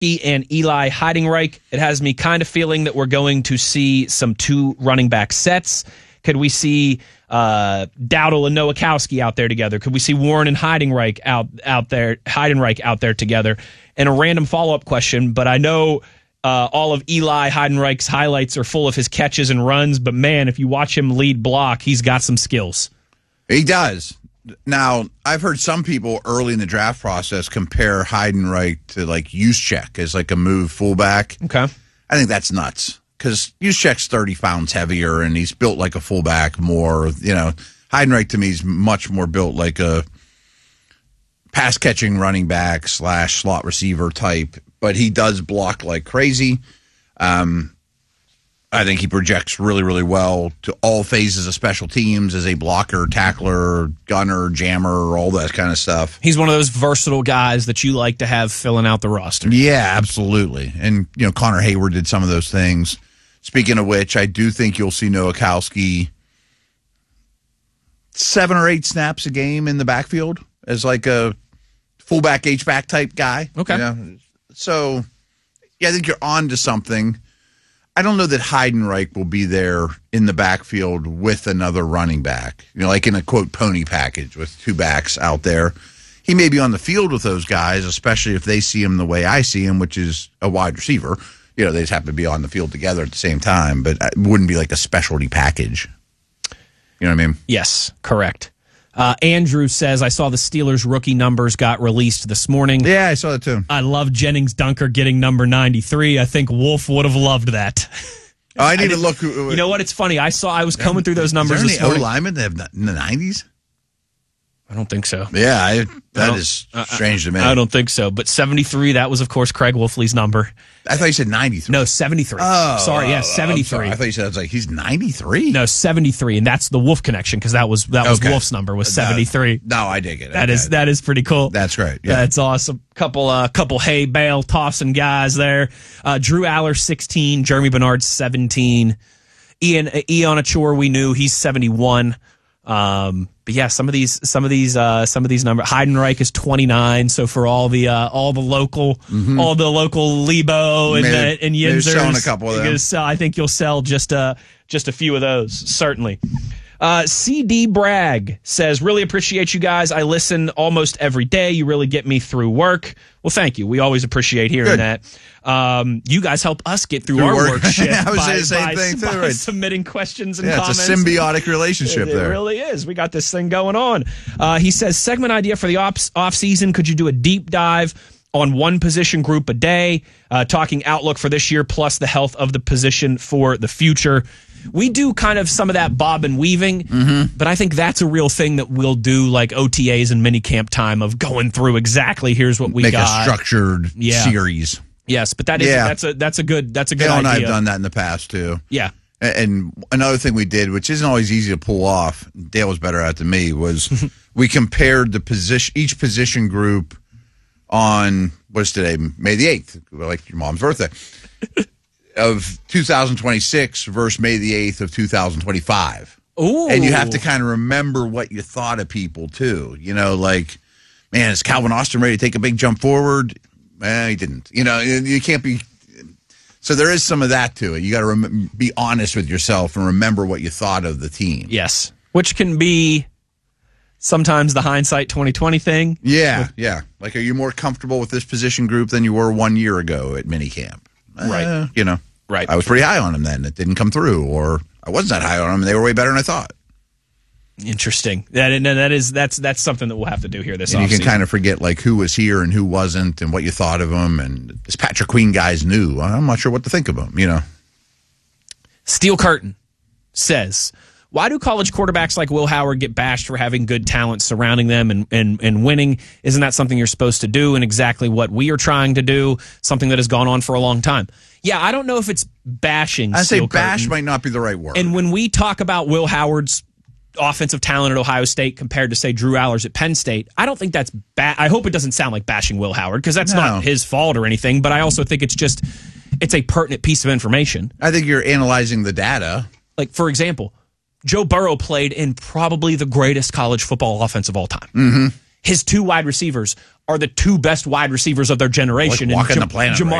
and Eli Heidenreich. It has me kind of feeling that we're going to see some 2 running back sets. Could we see Dowdle and Nowakowski out there together? Could we see Warren and Heidenreich out there together? And a random follow-up question, but I know all of Eli Heidenreich's highlights are full of his catches and runs, but man, if you watch him lead block, he's got some skills. He does. Now, I've heard some people early in the draft process compare Heidenreich to like Juszczyk as like a move fullback. Okay. I think that's nuts because Juszczyk's 30 pounds heavier and he's built like a fullback more. Heidenreich to me is much more built like a pass catching running back / slot receiver type, but he does block like crazy. I think he projects really, really well to all phases of special teams as a blocker, tackler, gunner, jammer, all that kind of stuff. He's one of those versatile guys that you like to have filling out the roster. Yeah, absolutely. And, Connor Hayward did some of those things. Speaking of which, I do think you'll see Nowakowski 7 or 8 snaps a game in the backfield as like a fullback, H-back type guy. Okay. So, yeah, I think you're on to something. I don't know that Heidenreich will be there in the backfield with another running back, like in a, quote, pony package with 2 backs out there. He may be on the field with those guys, especially if they see him the way I see him, which is a wide receiver. They just happen to be on the field together at the same time, but it wouldn't be like a specialty package. You know what I mean? Yes, correct. Andrew says, I saw the Steelers rookie numbers got released this morning. Yeah, I saw that too. I love Jennings Dunker getting number 93. I think Wolf would have loved that. Oh, I need to look. You know what? It's funny. I was combing through those numbers this morning. Is there any O-linemen that have in the 90s? I don't think so. Yeah, that is strange to me. I don't think so. But 73, that was, of course, Craig Wolfley's number. I thought you said 93. No, 73. Oh, sorry, yeah, 73. Sorry. I thought you said, he's 93? No, 73, and that's the Wolf connection, because that was okay. Wolf's number, was 73. No, I dig it. That is pretty cool. That's great. Yeah. That's awesome. Couple hay bale tossing guys there. Drew Aller, 16. Jeremy Bernard, 17. Ian Achor, we knew, he's 71. But yeah, some of these numbers. Heidenreich is 29. So for all the local Lebo and Yinzers, selling a couple of them. I think you'll sell just a few of those, certainly. CD Bragg says, really appreciate you guys. I listen almost every day. You really get me through work. Well, thank you. We always appreciate hearing that. You guys help us get through our work shift. I was saying the same thing too. Right? Submitting questions and comments. It's a symbiotic relationship there. It really is. We got this thing going on. He says, segment idea for the off season. Could you do a deep dive on one position group a day, talking outlook for this year plus the health of the position for the future? We do kind of some of that bob and weaving, but I think that's a real thing that we'll do, like OTAs and mini camp time, of going through exactly here's what we got. Make a structured series. Yes, but that's a good Dale idea. And I have done that in the past too. Yeah. And another thing we did, which isn't always easy to pull off, Dale was better at it than me, was we compared each position group on, what's today, May the 8th, like your mom's birthday, of 2026 versus May the 8th of 2025. Ooh. And you have to kind of remember what you thought of people, too. Like, man, is Calvin Austin ready to take a big jump forward? He didn't. You can't be. So there is some of that to it. You got to be honest with yourself and remember what you thought of the team. Yes. Which can be sometimes the hindsight 2020 thing. Yeah. Like, are you more comfortable with this position group than you were 1 year ago at minicamp? Right. Right. I was pretty high on him then. It didn't come through. Or I wasn't that high on them. They were way better than I thought. Interesting. That's something that we'll have to do here this offseason. You can kind of forget like who was here and who wasn't and what you thought of them. And this Patrick Queen guy's new. I'm not sure what to think of him, Steel Curtain says, why do college quarterbacks like Will Howard get bashed for having good talent surrounding them and winning? Isn't that something you're supposed to do, and exactly what we are trying to do, something that has gone on for a long time? Yeah, I don't know if it's bashing. I say bash might not be the right word. And when we talk about Will Howard's offensive talent at Ohio State compared to, say, Drew Aller's at Penn State, I don't think that's bad. I hope it doesn't sound like bashing Will Howard, because that's not his fault or anything, but I also think it's a pertinent piece of information. I think you're analyzing the data. Like, for example, Joe Burrow played in probably the greatest college football offense of all time. Mm-hmm. his two wide receivers are the two best wide receivers of their generation. Like walking the planet Jamar